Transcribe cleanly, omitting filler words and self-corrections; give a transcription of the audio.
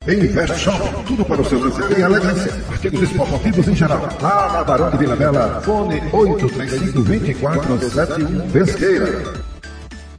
Invest Shop, tudo para o seu lazer e elegância. Artigos esportivos em geral. Lá na Barão de Vila Bela, fone 835-2471 Pesqueira.